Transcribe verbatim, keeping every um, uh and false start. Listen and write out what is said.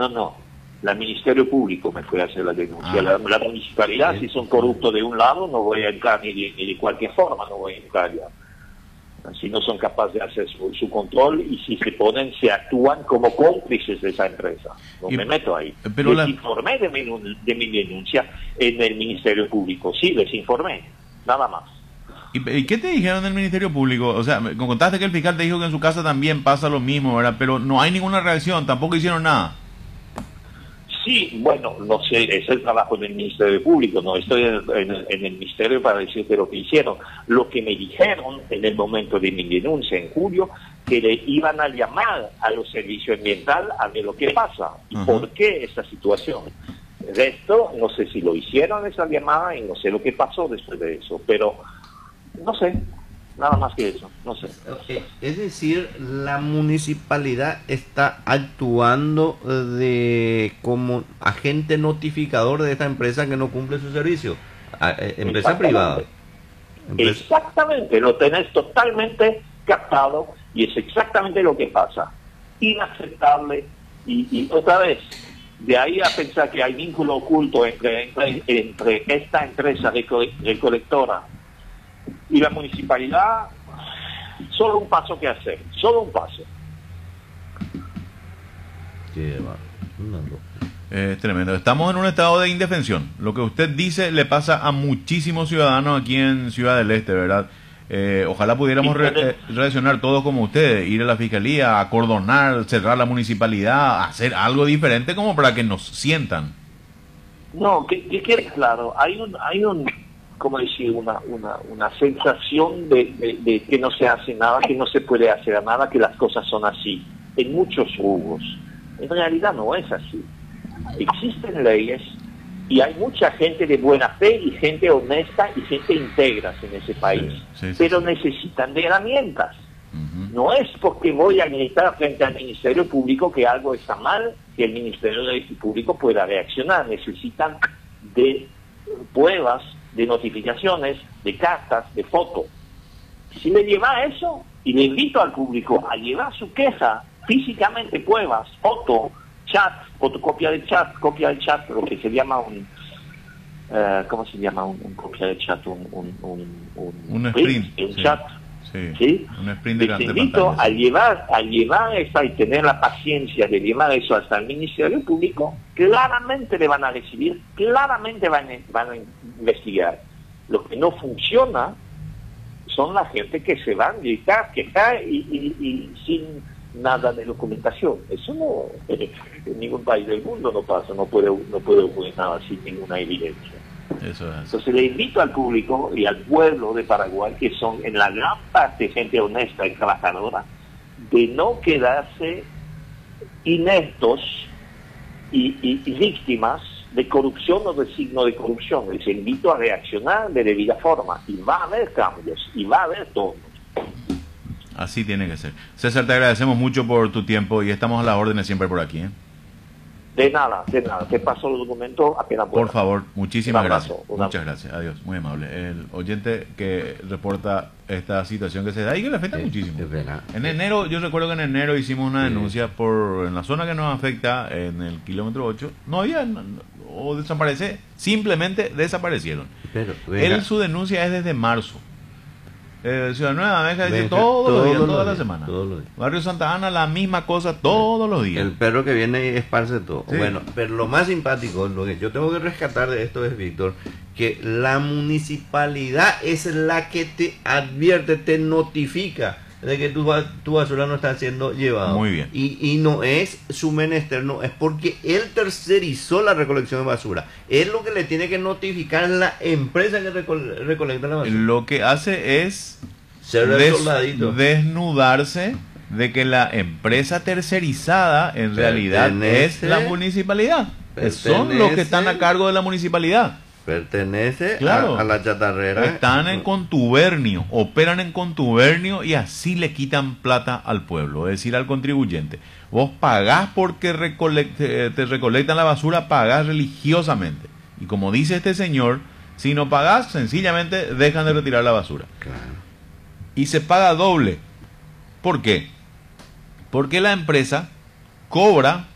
No, no. La Ministerio Público me fue a hacer la denuncia. Ah. La, la municipalidad, si son corruptos de un lado, no voy a entrar ni de, ni de cualquier forma, no voy a entrar ya. Si no son capaces de hacer su, su control y si se ponen, se actúan como cómplices de esa empresa. No y, me meto ahí. Pero les la... informé de mi, de mi denuncia en el Ministerio Público. Sí, les informé. Nada más. ¿Y, ¿Y qué te dijeron del Ministerio Público? O sea, me contaste que el fiscal te dijo que en su casa también pasa lo mismo, ¿verdad? Pero no hay ninguna reacción, tampoco hicieron nada. Sí, bueno, no sé, es el trabajo del Ministerio Público, no estoy en, en, en el Ministerio para decirte lo que hicieron. Lo que me dijeron en el momento de mi denuncia en julio, que le iban a llamar a los servicios ambientales a ver lo que pasa y uh-huh. por qué esta situación. De esto, no sé si lo hicieron esa llamada y no sé lo que pasó después de eso, pero no sé. Nada más que eso, no sé. Es decir, la municipalidad está actuando de como agente notificador de esta empresa que no cumple su servicio. A, eh, empresa privada. Empresa... Exactamente, lo tenés totalmente captado y es exactamente lo que pasa. Inaceptable y, y otra vez, de ahí a pensar que hay vínculo oculto entre, entre, entre esta empresa recolectora y la municipalidad, solo un paso que hacer, solo un paso. Qué va. No, no. Es tremendo. Estamos en un estado de indefensión. Lo que usted dice le pasa a muchísimos ciudadanos aquí en Ciudad del Este, ¿verdad? Eh, ojalá pudiéramos re eh, reaccionar todos como ustedes, ir a la fiscalía, acordonar, cerrar la municipalidad, hacer algo diferente como para que nos sientan. No, que, que quede claro, hay un... Hay un como decir, una, una, una sensación de, de, de que no se hace nada, que no se puede hacer nada, que las cosas son así, en muchos rubros. En realidad no es así. Existen leyes y hay mucha gente de buena fe y gente honesta y gente íntegra en ese país, sí, sí, pero sí. necesitan de herramientas. Uh-huh. No es porque voy a gritar frente al Ministerio Público que algo está mal, que el Ministerio Público pueda reaccionar. Necesitan de pruebas, de notificaciones, de cartas, de fotos. Si le lleva eso, y le invito al público a llevar su queja, físicamente pruebas, foto, chat, fotocopia del chat, copia del chat, lo que se llama un, uh, ¿cómo se llama un, un copia del chat? Un, un, un, un, un sprint, un sí. chat. Sí, ¿sí? Un sprint de, Les de invito pantalla, a sí. llevar, a llevar eso y tener la paciencia de llevar eso hasta el Ministerio Público. Claramente le van a recibir, claramente van a, van a investigar. Lo que no funciona son la gente que se van a gritar, quejar y, y, y sin nada de documentación. Eso no, en ningún país del mundo no pasa, no puede, no puede ocurrir nada sin ninguna evidencia. Eso es. Entonces le invito al público y al pueblo de Paraguay, que son en la gran parte gente honesta y trabajadora, de no quedarse ineptos y, y, y víctimas de corrupción o de signo de corrupción. Les invito a reaccionar de debida forma y va a haber cambios y va a haber todo. Así tiene que ser. César, te agradecemos mucho por tu tiempo y estamos a las órdenes siempre por aquí, ¿eh? De nada, de nada. Te paso los documentos apenas pueda. Por favor, muchísimas abrazo, gracias. Muchas gracias. Adiós. Muy amable. El oyente que reporta esta situación que se da y que le afecta eh, muchísimo. Eh, en enero, yo recuerdo que en enero hicimos una denuncia por en la zona que nos afecta, en el kilómetro ocho. No había, o desaparece, simplemente desaparecieron. Pero, Él, su denuncia es desde marzo. Eh, Ciudad Nueva Benja dice Benja, todos los todos días, los toda días, la semana. todos los días. Barrio Santa Ana, la misma cosa todos los días. El perro que viene y esparce todo. Sí. Bueno, pero lo más simpático, lo que yo tengo que rescatar de esto es, Víctor, que la municipalidad es la que te advierte, te notifica de que tu, tu basura no está siendo llevada. Muy bien. Y, y no es su menester, no, es porque él tercerizó la recolección de basura. Es lo que le tiene que notificar la empresa que recole, recolecta la basura. Lo que hace es Ser el des, soldadito. desnudarse de que la empresa tercerizada en realidad es la municipalidad. Son los que están a cargo de la municipalidad. Pertenece Claro. a, a la chatarrera. Están en contubernio, operan en contubernio y así le quitan plata al pueblo, es decir, al contribuyente. Vos pagás porque recolecte, te recolectan la basura, pagás religiosamente. Y como dice este señor, si no pagás, sencillamente dejan de retirar la basura. Claro. Y se paga doble. ¿Por qué? Porque la empresa cobra